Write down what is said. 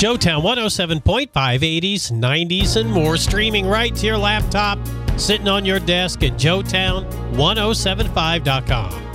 Joetown 107.5, 80s, 90s, and more. Streaming right to your laptop, sitting on your desk at joetown1075.com.